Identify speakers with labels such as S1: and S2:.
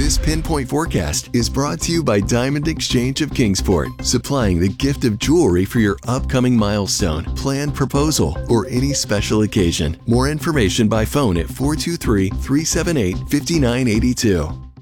S1: This Pinpoint Forecast is brought to you by Diamond Exchange of Kingsport, supplying the gift of jewelry for your upcoming milestone, planned proposal, or any special occasion. More information by phone at 423-378-5982.